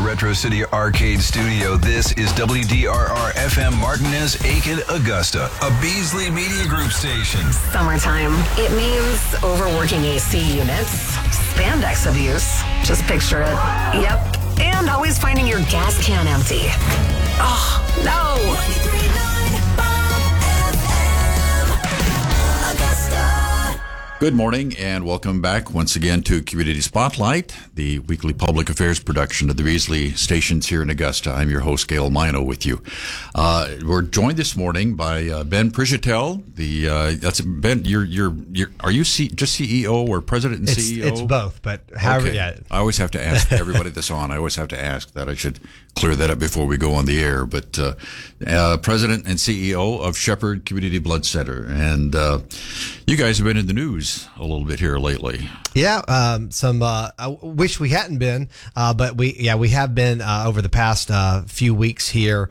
Retro City Arcade Studio, this is WDRR FM Martinez, Aiken, Augusta, a Beasley Media Group station. Summertime. It means overworking AC units, spandex abuse. Just picture it. Yep. And always finding your gas can empty. Oh, no. Good morning and welcome back once again to Community Spotlight, the weekly public affairs production of the Beasley stations here in Augusta. I'm your host, Gail Mino, with you. We're joined this morning by Ben Prigitel. That's Ben. Are you just CEO or president and CEO? It's both, but however, okay. yeah. I always have to ask everybody that's on. I always have to ask that. I should clear that up before we go on the air. But president and CEO of Shepherd Community Blood Center, and you guys have been in the news a little bit here lately. Yeah, I wish we hadn't been, but we have been over the past few weeks here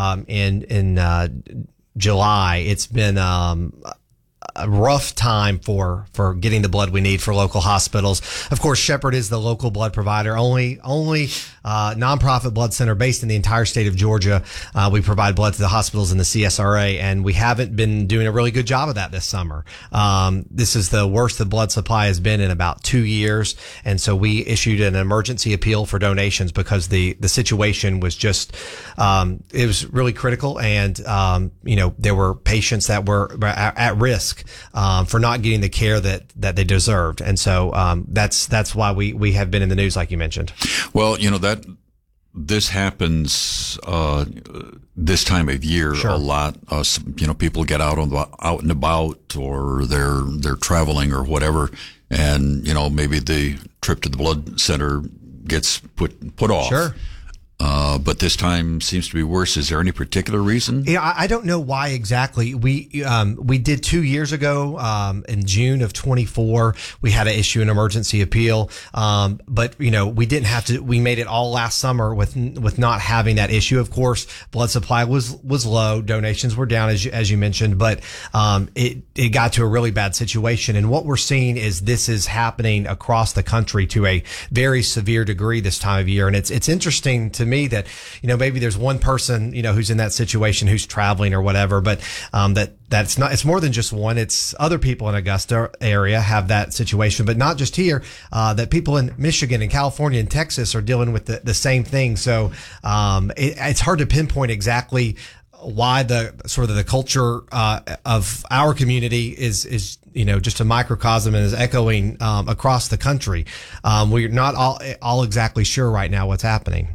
in July. It's been a rough time for getting the blood we need for local hospitals. Of course, Shepherd is the local blood provider, only nonprofit blood center based in the entire state of Georgia. We provide blood to the hospitals in the CSRA, and we haven't been doing a really good job of that this summer. This is the worst the blood supply has been in about 2 years, and so we issued an emergency appeal for donations because the situation was just it was really critical, and there were patients that were at risk for not getting the care that they deserved. And so that's why we have been in the news, like you mentioned. Well, that this happens this time of year Sure. a lot. People get out and about, or they're traveling or whatever, and maybe the trip to the blood center gets put off. Sure. But this time seems to be worse. Is there any particular reason? Yeah, I don't know why exactly. We did 2 years ago, in June of 24, we had to issue an emergency appeal. But we didn't have to, we made it all last summer with not having that issue. Of course, blood supply was low. Donations were down, as you mentioned, but, it got to a really bad situation. And what we're seeing is this is happening across the country to a very severe degree this time of year. And it's interesting to me that, maybe there's one person, who's in that situation, who's traveling or whatever, but, that's not, it's more than just one. It's other people in Augusta area have that situation, but not just here, that people in Michigan and California and Texas are dealing with the same thing. So, it's hard to pinpoint exactly why the culture, of our community is just a microcosm and is echoing, across the country. We're not all exactly sure right now what's happening.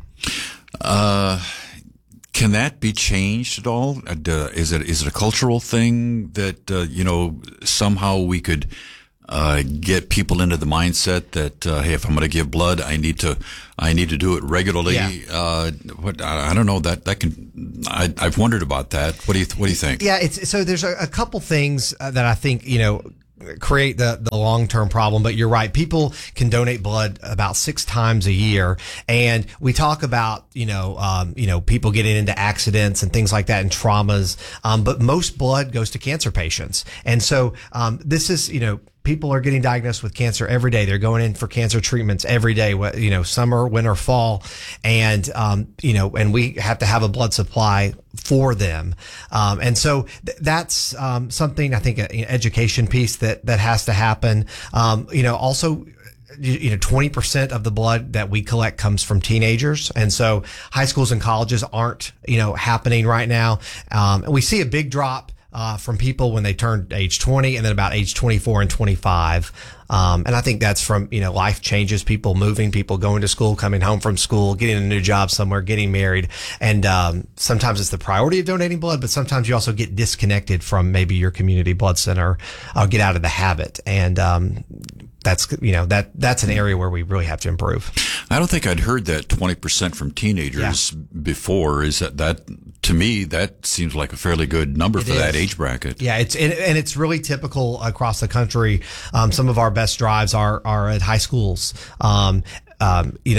Can that be changed at all? Is it a cultural thing that somehow we could get people into the mindset that hey, if I'm going to give blood, I need to do it regularly? Yeah. I don't know that can. I've wondered about that. What do you think? Yeah, so there's a couple things that I think create the long-term problem, but you're right. People can donate blood about 6 times a year. And we talk about, people getting into accidents and things like that and traumas. But most blood goes to cancer patients. And so, this is, people are getting diagnosed with cancer every day. They're going in for cancer treatments every day, summer, winter, fall. And, and we have to have a blood supply for them. And so that's, something I think an education piece that has to happen. Also, 20% of the blood that we collect comes from teenagers. And so high schools and colleges aren't, happening right now. And we see a big drop from people when they turn age 20 and then about age 24 and 25. And I think that's from, life changes, people moving, people going to school, coming home from school, getting a new job somewhere, getting married. And, sometimes it's the priority of donating blood, but sometimes you also get disconnected from maybe your community blood center, get out of the habit. And, that's an area where we really have to improve. I don't think I'd heard that 20% from teenagers before. Is that to me, that seems like a fairly good number for that age bracket. Yeah, it's really typical across the country. Some of our best drives are at high schools.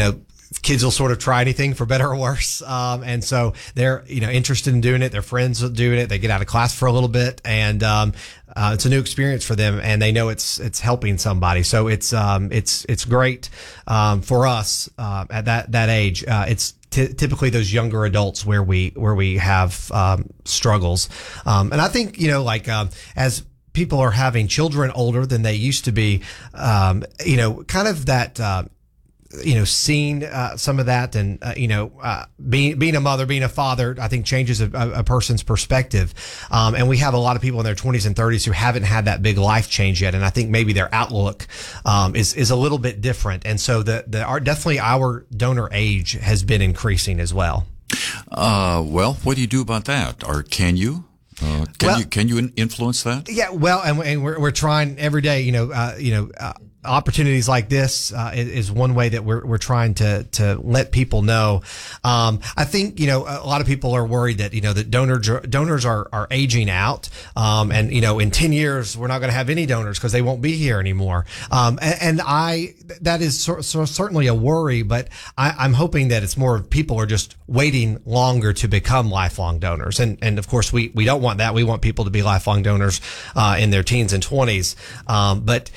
kids will sort of try anything for better or worse. And so they're, interested in doing it. Their friends are doing it. They get out of class for a little bit, and it's a new experience for them, and they know it's helping somebody. So it's great for us at that age. It's typically those younger adults where we have struggles, and I think as people are having children older than they used to be, kind of that. Seeing some of that, and being a mother, being a father, I think changes a person's perspective. And we have a lot of people in their 20s and 30s who haven't had that big life change yet, and I think maybe their outlook is a little bit different. And so definitely our donor age has been increasing as well. Well, what do you do about that? Or can you? Can you influence that? Yeah, well, and we're trying every day. Opportunities like this is one way that we're trying to let people know. I think a lot of people are worried that that donors are aging out, and in 10 years we're not going to have any donors because they won't be here anymore. And that is certainly a worry, but I'm hoping that it's more people are just waiting longer to become lifelong donors, and of course we don't want that. We want people to be lifelong donors in their teens and 20s, but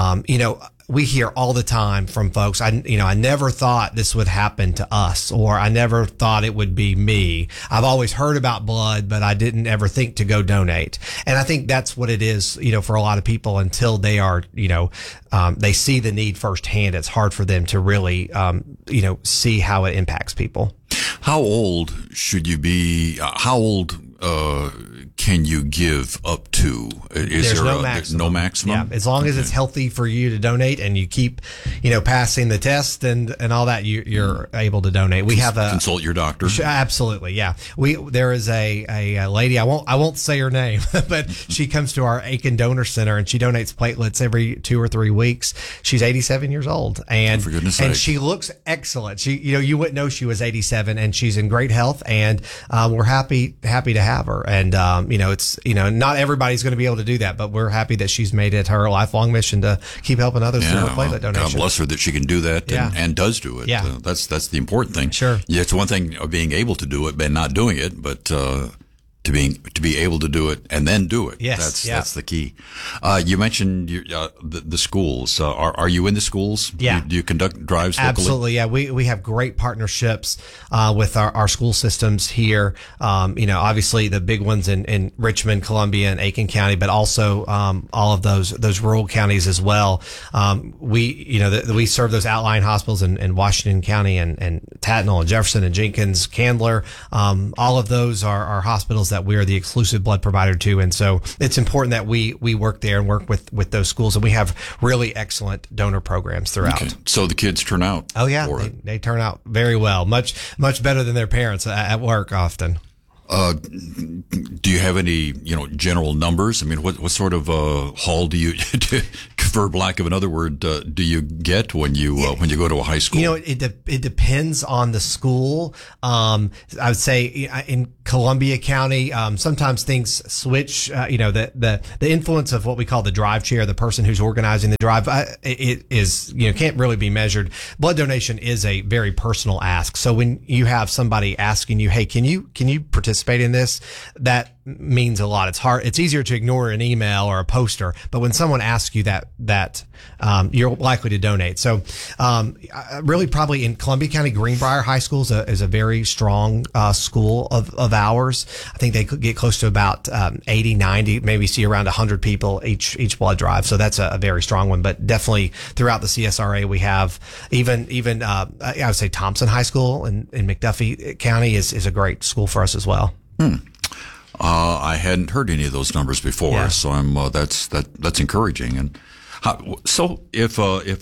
we hear all the time from folks, I never thought this would happen to us, or I never thought it would be me. I've always heard about blood, but I didn't ever think to go donate. And I think that's what it is, for a lot of people until they are, they see the need firsthand. It's hard for them to really, see how it impacts people. How old should you be? How old can you give up to? There's no maximum. No maximum? Yeah, as long as it's healthy for you to donate and you keep, passing the test and all that, you're able to donate. We have consult your doctor. Absolutely, yeah. There is a lady, I won't say her name, but she comes to our Aiken Donor Center and she donates platelets every 2 or 3 weeks. She's 87 years old, and for goodness sake, she looks excellent. She, you wouldn't know she was 87, and she's in great health, and we're happy to have her. And it's not everybody's going to be able to do that, but we're happy that she's made it her lifelong mission to keep helping others through her platelet donation. God bless her that she can do that and does do it. Yeah. That's the important thing. Sure. Yeah, it's one thing of being able to do it and not doing it, but to be able to do it and then do it. Yes, that's the key. You mentioned the schools. Are you in the schools? Yeah. Do you conduct drives locally? Absolutely. Yeah. We have great partnerships with our school systems here. Obviously the big ones in Richmond, Columbia, and Aiken County, but also all of those rural counties as well. We serve those outlying hospitals in Washington County and Tattnall and Jefferson and Jenkins, Candler. All of those are hospitals that we are the exclusive blood provider to, and so it's important that we work there and work with those schools, and we have really excellent donor programs throughout. Okay. So the kids turn out. Oh yeah, they turn out very well, much better than their parents at work often. Do you have any, general numbers? I mean, what sort of haul do you, for lack of another word, do you get when you go to a high school? It depends on the school. I would say in Columbia County, sometimes things switch. The influence of what we call the drive chair, the person who's organizing the drive, it is can't really be measured. Blood donation is a very personal ask. So when you have somebody asking you, hey, can you participate in this, that means a lot. It's hard. It's easier to ignore an email or a poster, but when someone asks you that you're likely to donate. So, really probably in Columbia County, Greenbrier High School is a very strong, school of ours. I think they could get close to about, 80, 90, maybe see around 100 people each blood drive. So that's a very strong one, but definitely throughout the CSRA, we have even, I would say Thompson High School in McDuffie County is a great school for us as well. I hadn't heard any of those numbers before, so I'm that's encouraging. And so if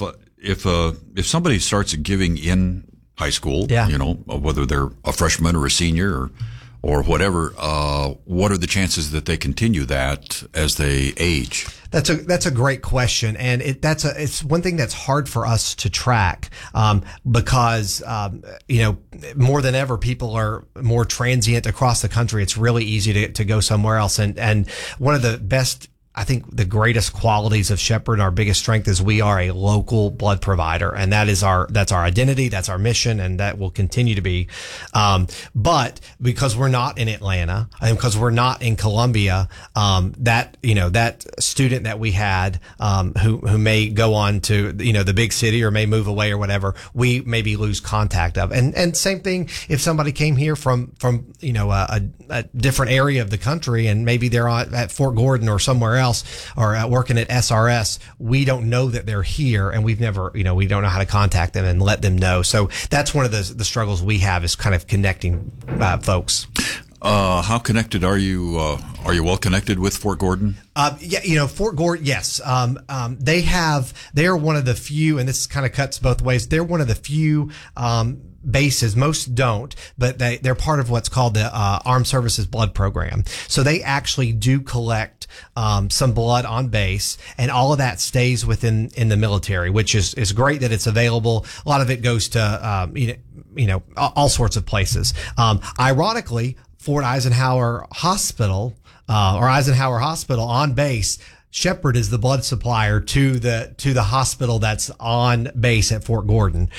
somebody starts giving in high school, whether they're a freshman or a senior or whatever, what are the chances that they continue that as they age? That's a great question, and it's one thing that's hard for us to track, because more than ever people are more transient across the country. It's really easy to go somewhere else, and one of the best I think the greatest qualities of Shepherd, our biggest strength, is we are a local blood provider, and that's our identity, that's our mission, and that will continue to be. But because we're not in Atlanta and because we're not in Columbia, that student that we had, who may go on to, the big city or may move away or whatever, we maybe lose contact of. And same thing if somebody came here from a different area of the country and maybe they're at Fort Gordon or somewhere else, or working at SRS, we don't know that they're here, and we've never, we don't know how to contact them and let them know. So that's one of the struggles we have, is kind of connecting folks. How connected are you? Are you well connected with Fort Gordon? Fort Gordon, yes. They're one of the few, and this kind of cuts both ways. They're one of the few, bases. Most don't, but they're part of what's called the Armed Services Blood Program. So they actually do collect some blood on base, and all of that stays in the military, which is great that it's available. A lot of it goes to all sorts of places. Ironically, Fort Eisenhower Hospital on base, Shepherd is the blood supplier to the hospital that's on base at Fort Gordon.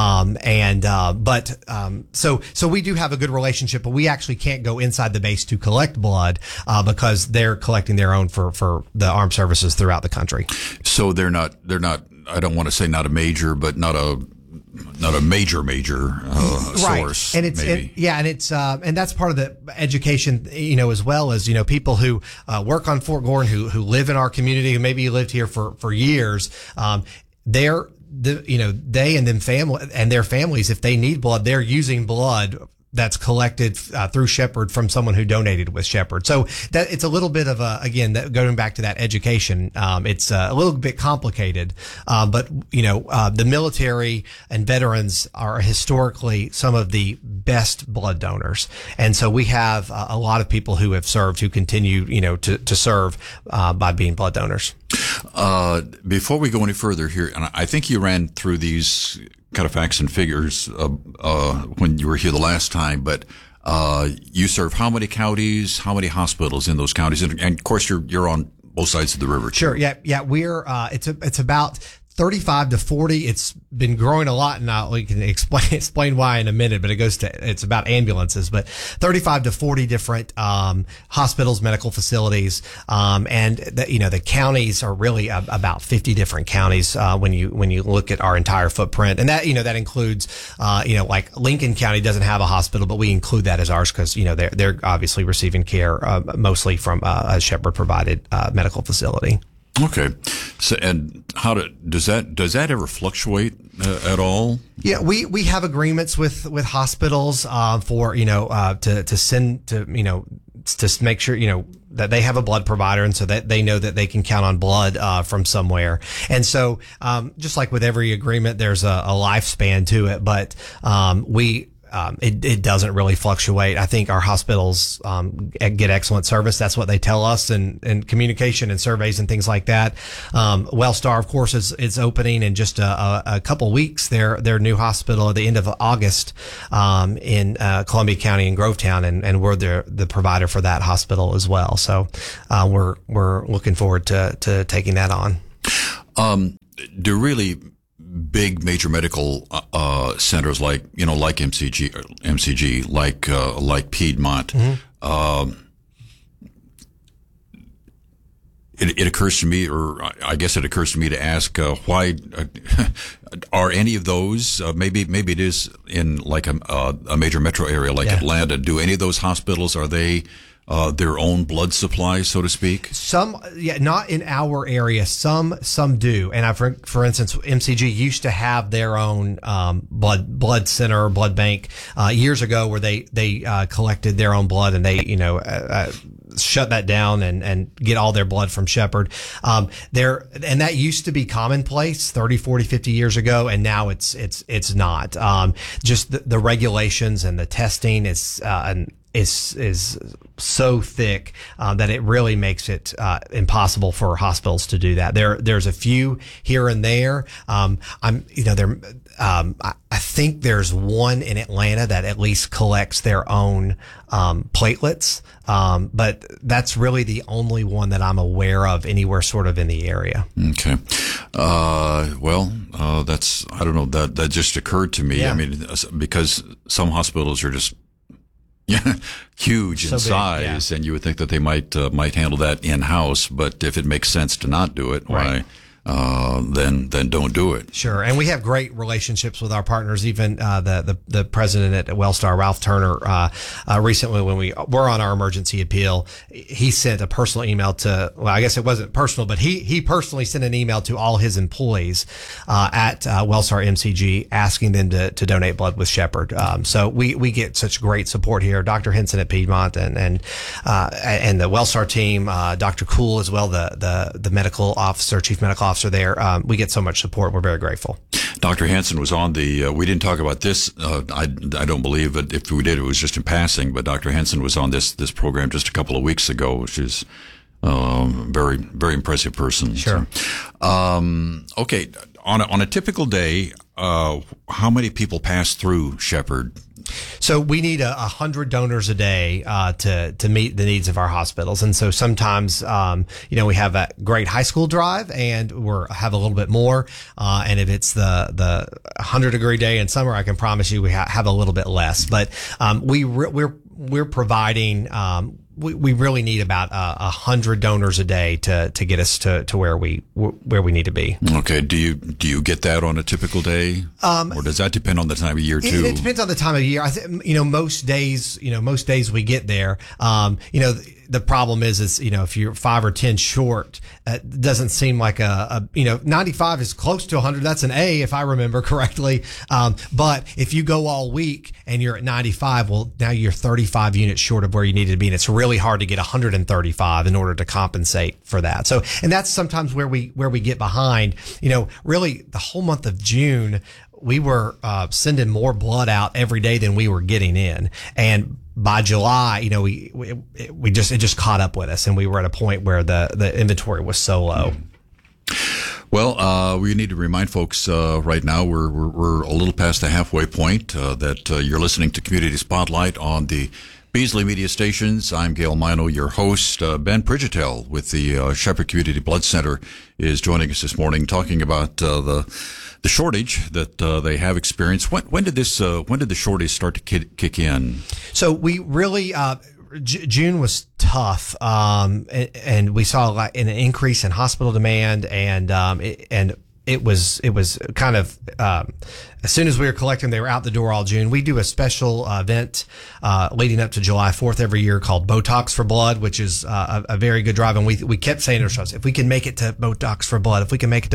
So we do have a good relationship, but we actually can't go inside the base to collect blood, because they're collecting their own for the armed services throughout the country. So they're not, I don't want to say not a major, but not a major source, right? And that's part of the education, as well as their people who work on Fort Gordon, who live in our community, who maybe lived here for years. They and their families, if they need blood, they're using blood that's collected through Shepherd from someone who donated with Shepherd. So that it's a little bit of going back to that education. It's a little bit complicated, but the military and veterans are historically some of the best blood donors, and so we have a lot of people who have served who continue to serve by being blood donors. Before we go any further here, and I think you ran through these kind of facts and figures when you were here the last time, but you serve how many counties, how many hospitals in those counties, and of course you're on both sides of the river too. Sure, yeah, we're it's about 35 to 40. It's been growing a lot, and we can explain why in a minute, but it's about ambulances, but 35 to 40 different hospitals, medical facilities, and the counties are really about 50 different counties when you look at our entire footprint, and that includes like Lincoln County doesn't have a hospital, but we include that as ours because they're obviously receiving care mostly from a Shepherd provided medical facility. Okay. So, and does that ever fluctuate at all? Yeah, we have agreements with hospitals for to send to make sure that they have a blood provider, and so that they know that they can count on blood from somewhere. And so just like with every agreement, there's a lifespan to it, but it doesn't really fluctuate. I think our hospitals get excellent service. That's what they tell us, and communication and surveys and things like that. Wellstar, of course, is opening in just a couple weeks. Their new hospital at the end of August in Columbia County in Grovetown, and we're the provider for that hospital as well. So we're looking forward to taking that on. Do really big major medical centers like MCG, like Piedmont. Mm-hmm. It occurs to me, or I guess it occurs to me to ask why are any of those maybe it is in like a major metro area like Atlanta. Do any of those hospitals, are they their own blood supply, so to speak? Some, not in our area. Some do. And for instance, MCG used to have their own blood center, blood bank years ago, where they collected their own blood, and they shut that down and get all their blood from Shepherd. And that used to be commonplace 30, 40, 50 years ago, and now it's not. Just the regulations and the testing is is so thick that it really makes it impossible for hospitals to do that. There's a few here and there. I think there's one in Atlanta that at least collects their own platelets, but that's really the only one that I'm aware of anywhere sort of in the area. Okay. That's, I don't know, that just occurred to me. Yeah. I mean, because some hospitals are just huge in So big, size, yeah. and you would think that they might handle that in house. But if it makes sense to not do it, Right. then don't do it. Sure, and we have great relationships with our partners. Even the president at Wellstar, Ralph Turner, recently when we were on our emergency appeal, he sent a personal email to. Well, I guess it wasn't personal, but he personally sent an email to all his employees at Wellstar MCG asking them to donate blood with Shepherd. So we get such great support here. Dr. Henson at Piedmont and the Wellstar team, Dr. Cool as well, the medical officer, chief medical officer there. We get so much support. We're very grateful. Dr. Hansen was on the, we didn't talk about this, I don't believe, but if we did, it was just in passing, but Dr. Hansen was on this program just a couple of weeks ago, which is very, very impressive person. Sure. So, okay. On a typical day, how many people pass through Shepherd? So we need 100 donors a day to meet the needs of our hospitals, and so sometimes we have a great high school drive, and have a little bit more. And if it's the 100-degree day in summer, I can promise you we have a little bit less. But we're providing. We really need about 100 donors a day to get us to where we need to be. Okay. Do you get that on a typical day, or does that depend on the time of year too? It depends on the time of year. I think most days we get there. The problem is if you're 5 or 10 short, it doesn't seem like 95 is close to 100. That's an A if I remember correctly. But if you go all week and you're at 95, well, now you're 35 units short of where you needed to be, and it's really hard to get 135 in order to compensate for that. So, and that's sometimes where we get behind. Really the whole month of June, we were sending more blood out every day than we were getting in, and by July, it just caught up with us, and we were at a point where the inventory was so low. Well, we need to remind folks right now we're a little past the halfway point that you're listening to Community Spotlight on the Beasley Media Stations. I'm Gail Mino, your host. Ben Pridgetel with the Shepherd Community Blood Center is joining us this morning, talking about the shortage that they have experienced. When did the shortage start to kick in? So we really June was tough, and we saw an increase in hospital demand, and it was kind of as soon as we were collecting, they were out the door all June. We do a special event leading up to July 4th every year called Botox for Blood, which is a very good drive. And we kept saying to ourselves, if we can make it to Botox for Blood,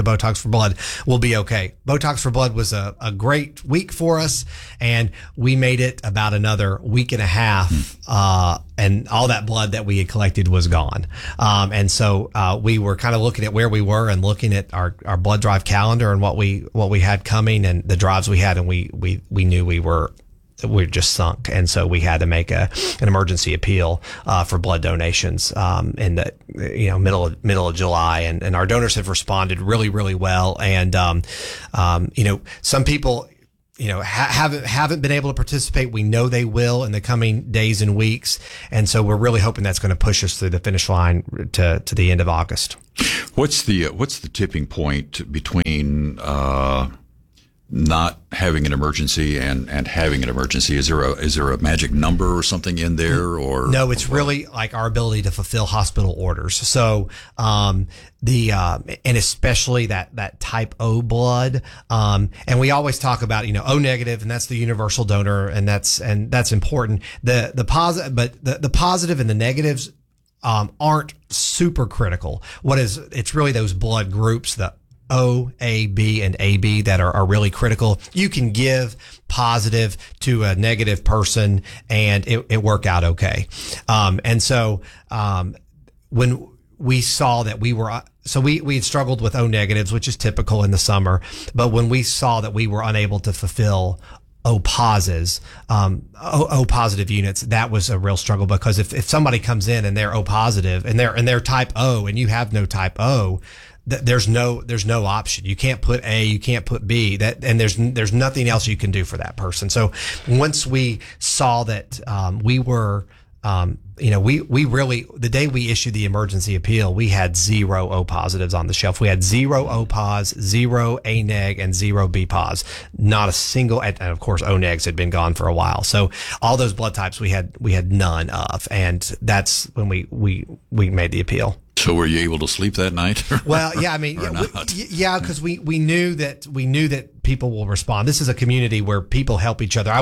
we'll be okay. Botox for Blood was a great week for us, and we made it about another week and a half, and all that blood that we had collected was gone. And so we were kind of looking at where we were and looking at our blood drive calendar and what we had coming and the drives we had, and we knew we were just sunk, and so we had to make an emergency appeal for blood donations in the middle of July, and our donors have responded really, really well, and some people haven't been able to participate. We know they will in the coming days and weeks, and so we're really hoping that's going to push us through the finish line to the end of August. What's the tipping point between not having an emergency and having an emergency? Is there a magic number or something in there, or no? It's really like our ability to fulfill hospital orders. So and especially that type O blood, and we always talk about O negative, and that's the universal donor, and that's important. The positive, but the positive and the negatives aren't super critical. It's really those blood groups, the O, A, B, and AB that are really critical. You can give positive to a negative person and it work out okay. And so, when we saw that we had struggled with O negatives, which is typical in the summer, but when we saw that we were unable to fulfill O positive units, that was a real struggle, because if somebody comes in and they're O positive and they're type O and you have no type O, there's no option. You can't put A, you can't put B. And there's nothing else you can do for that person. So once we saw that we were we really, the day we issued the emergency appeal, we had 0 O positives on the shelf. We had 0 O pos, 0 A neg, and 0 B pos. Not a single, and of course O negs had been gone for a while. So all those blood types we had none of, and that's when we made the appeal. So were you able to sleep that night? Well, yeah, I mean, because we knew that people will respond. This is a community where people help each other. I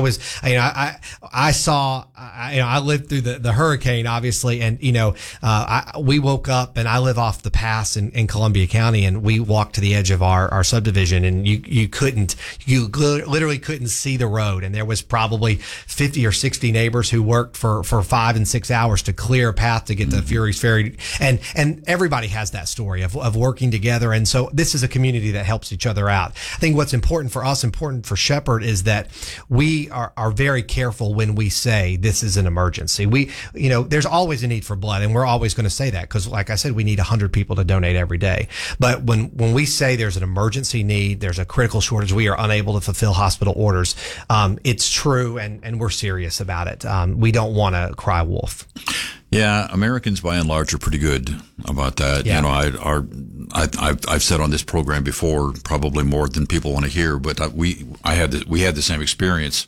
lived through the hurricane, obviously, and we woke up, and I live off the pass in Columbia County, and we walked to the edge of our subdivision, and you literally couldn't see the road, and there was probably 50 or 60 neighbors who worked for 5 and 6 hours to clear a path to get to Fury's Ferry, and everybody has that story of working together, and so this is a community that helps each other out. I think what's important for us, important for Shepherd, is that we are very careful when we say this is an emergency. There's always a need for blood, and we're always going to say that, because like I said, we need 100 people to donate every day. But when we say there's an emergency need, there's a critical shortage, we are unable to fulfill hospital orders, it's true, and we're serious about it. We don't want to cry wolf. Yeah, Americans by and large are pretty good about that. Yeah. I've said on this program before, probably more than people want to hear, but we had the same experience.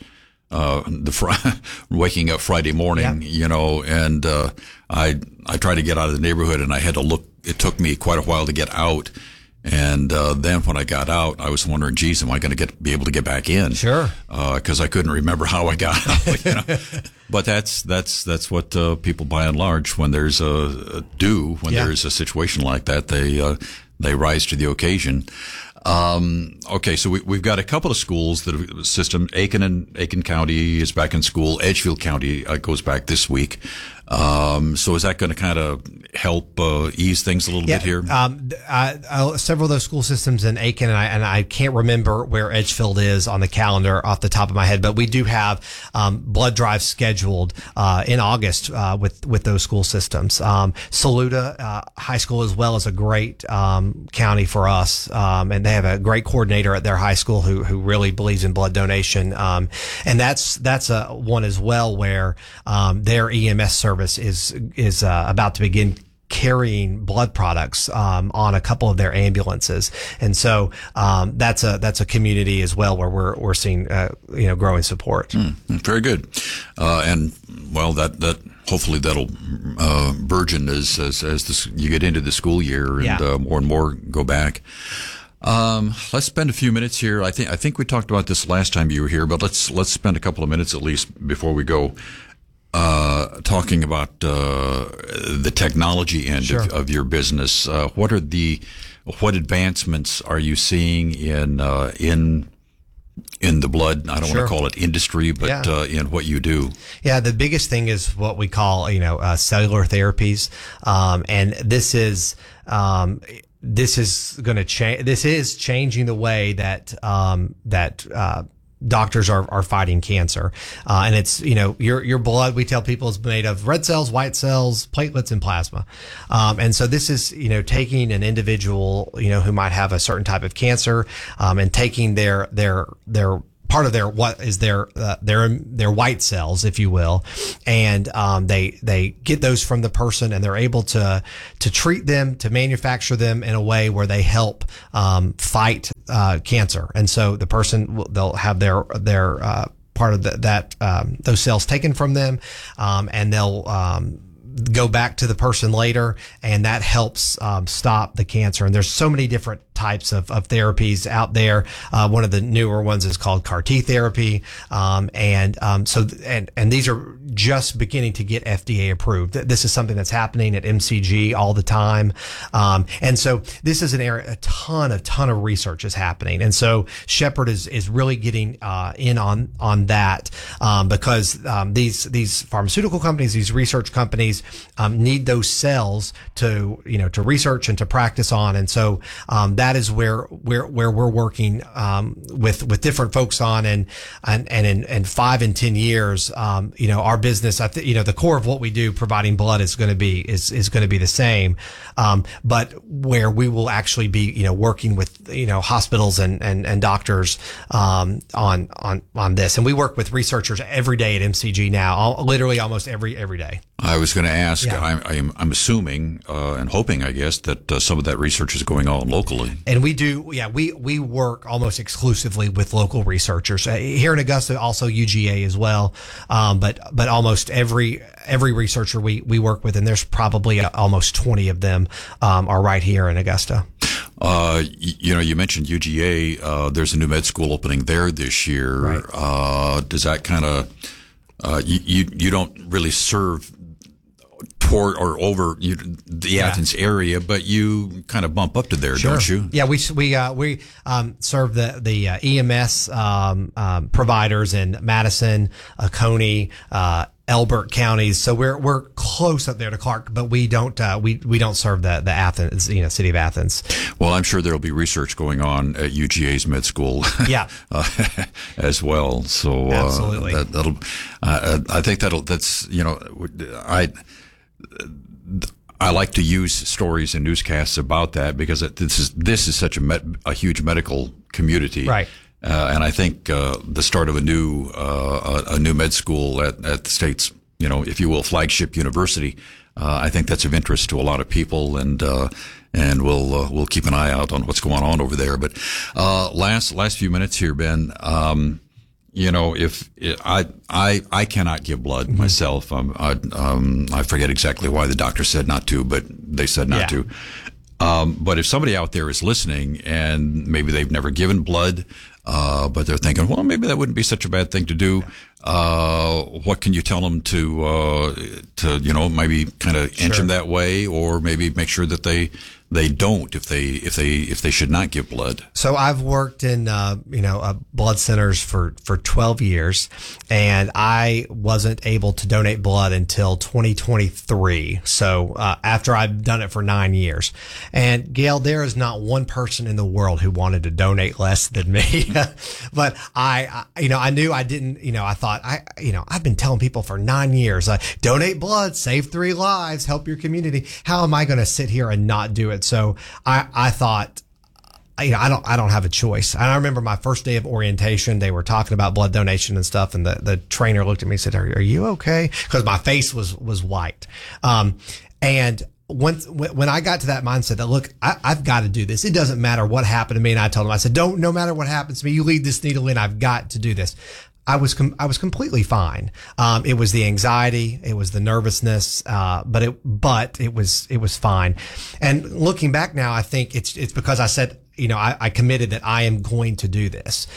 Waking up Friday morning, and I tried to get out of the neighborhood, and I had to look. It took me quite a while to get out. And then when I got out, I was wondering, geez, am I going to be able to get back in? Sure. Because I couldn't remember how I got out. But that's what people by and large, when there's there's a situation like that, they rise to the occasion. Okay, so we've got a couple of schools that have system. Aiken County is back in school. Edgefield County goes back this week. So is that going to kind of help ease things a little bit here? Several of those school systems in Aiken, and I can't remember where Edgefield is on the calendar off the top of my head, but we do have blood drives scheduled in August with those school systems. Saluda High School as well is a great county for us, and they have a great coordinator at their high school who really believes in blood donation, and that's a one as well where their EMS service is about to begin carrying blood products on a couple of their ambulances, and so that's a community as well where we're seeing growing support. Very good, and well, that hopefully that'll burgeon as you get into the school year, and more and more go back. Let's spend a few minutes here. I think we talked about this last time you were here, but let's spend a couple of minutes at least before we go. Talking about the technology end of your business, what advancements are you seeing in the blood? I don't want to call it industry, but in what you do. Yeah, the biggest thing is what we call cellular therapies, and this is going to change. This is changing the way that doctors are fighting cancer. And it's, your blood, we tell people, is made of red cells, white cells, platelets, and plasma. And so this is, taking an individual, who might have a certain type of cancer, and taking their part of their white cells, if you will, and they get those from the person, and they're able to treat them, to manufacture them in a way where they help fight cancer. And so the person they'll have their part of those cells taken from them, and they'll go back to the person later, and that helps stop the cancer. And there's so many different types of therapies out there. One of the newer ones is called CAR T therapy, and these are just beginning to get FDA approved. This is something that's happening at MCG all the time. And so this is an area, a ton of research is happening. And so Shepherd is really getting in on that because these pharmaceutical companies, these research companies need those cells to research and to practice on. And so that is where we're working with different folks on, and in 5 and 10 years, our business, the core of what we do, providing blood, is going to be the same, but where we will actually be working with hospitals and doctors on this. And we work with researchers every day at MCG now, literally almost every day. I was going to ask, Yeah. I'm assuming and hoping, I guess, that some of that research is going on locally. And we do, we work almost exclusively with local researchers here in Augusta, also UGA as well. But almost every researcher we work with, and there's probably almost 20 of them, are right here in Augusta. You mentioned UGA. There's a new med school opening there this year. Right. Does that kind of you don't really serve toward or over the Athens area, but you kind of bump up to there, Sure. don't you? Yeah, we serve the EMS providers in Madison, Coney, Elbert counties. So we're close up there to Clark, but we don't serve the Athens, city of Athens. Well, I'm sure there'll be research going on at UGA's med school. Yeah. As well. So Absolutely. I think I like to use stories and newscasts about that because this is such a huge medical community. Right. And I think the start of a new med school at the state's, if you will, flagship university, I think that's of interest to a lot of people, and we'll keep an eye out on what's going on over there. But last few minutes here, Ben. If I cannot give blood myself. I forget exactly why the doctor said not to, but they said not to. But if somebody out there is listening and maybe they've never given blood, but they're thinking, well, maybe that wouldn't be such a bad thing to do. What can you tell them to maybe kind of inch them that way, or maybe make sure that they don't if they should not give blood? So I've worked in blood centers for 12 years, and I wasn't able to donate blood until 2023. So after I've done it for 9 years, and Gail, there is not one person in the world who wanted to donate less than me. But I knew I didn't. I thought I've been telling people for 9 years, donate blood, save 3 lives, help your community. How am I going to sit here and not do it? So I thought, I don't have a choice. And I remember my first day of orientation, they were talking about blood donation and stuff. And the trainer looked at me and said, are you okay? Cause my face was white. And when I got to that mindset that, look, I've got to do this. It doesn't matter what happened to me. And I told him, I said, no matter what happens to me, you lead this needle in, I've got to do this. I was completely fine. It was the anxiety, it was the nervousness, but it was fine. And looking back now, I think it's because I said, I committed that I am going to do this.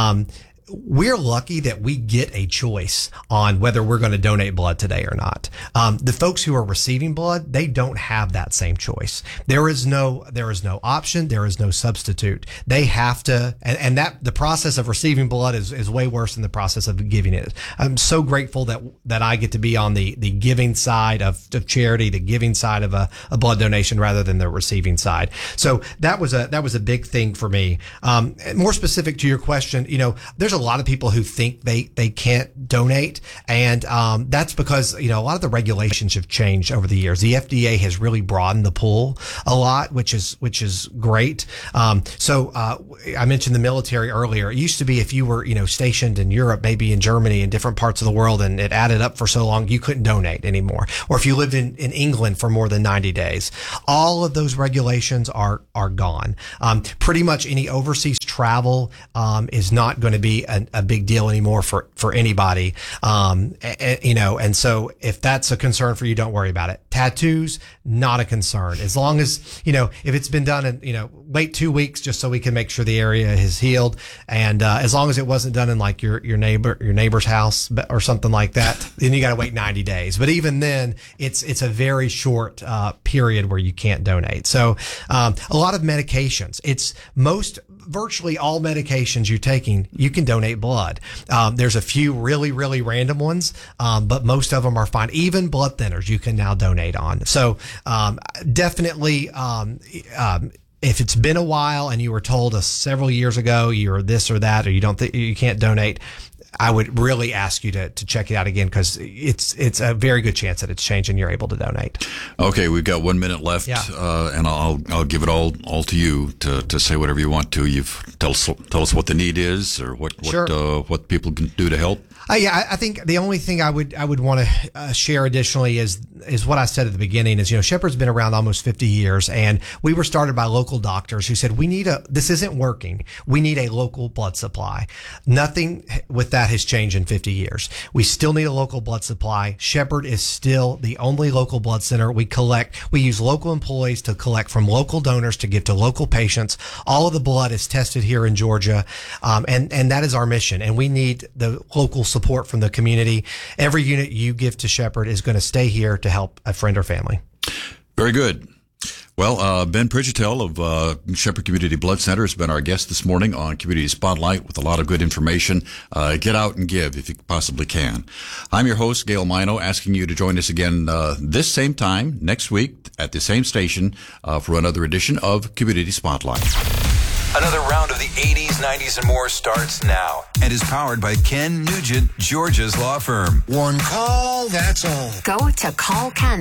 We're lucky that we get a choice on whether we're going to donate blood today or not. The folks who are receiving blood, they don't have that same choice. There is no option. There is no substitute. They have to, and that the process of receiving blood is way worse than the process of giving it. I'm so grateful that I get to be on the giving side of charity, the giving side of a blood donation rather than the receiving side. So that was a big thing for me. More specific to your question, there's a lot of people who think they can't donate, and that's because a lot of the regulations have changed over the years. The FDA has really broadened the pool a lot, which is great. So I mentioned the military earlier. It used to be if you were stationed in Europe, maybe in Germany, in different parts of the world, and it added up for so long, you couldn't donate anymore. Or if you lived in England for more than 90 days, all of those regulations are gone. Pretty much any overseas travel is not going to be be a big deal anymore for anybody. And so if that's a concern for you, don't worry about it. Tattoos, not a concern. As long as, if it's been done in, wait 2 weeks just so we can make sure the area is healed. And, as long as it wasn't done in like your neighbor's house or something like that, then you got to wait 90 days. But even then, it's a very short, period where you can't donate. So, a lot of medications, virtually all medications you're taking, you can donate blood. There's a few really, really random ones, but most of them are fine. Even blood thinners you can now donate on. So definitely, if it's been a while and you were told several years ago you're this or that, or you can't donate, I would really ask you to check it out again, because it's a very good chance that it's changed and you're able to donate. Okay, we've got 1 minute left, and I'll give it all to you to say whatever you want to. Tell us what the need is, or what people can do to help. I think the only thing I would want to share additionally is what I said at the beginning is, Shepherd's been around almost 50 years, and we were started by local doctors who said, this isn't working. We need a local blood supply. Nothing with that has changed in 50 years. We still need a local blood supply. Shepherd is still the only local blood center. We use local employees to collect from local donors to give to local patients. All of the blood is tested here in Georgia. And that is our mission. And we need the local support from the community. Every unit you give to Shepherd is going to stay here to help a friend or family. Very good. Well, Ben Pridgetel of Shepherd Community Blood Center has been our guest this morning on Community Spotlight with a lot of good information. Get out and give if you possibly can. I'm your host, Gail Mino, asking you to join us again this same time next week at the same station for another edition of Community Spotlight. Another round of the 80s, 90s, and more starts now and is powered by Ken Nugent, Georgia's law firm. One call, that's all. Go to callken.com.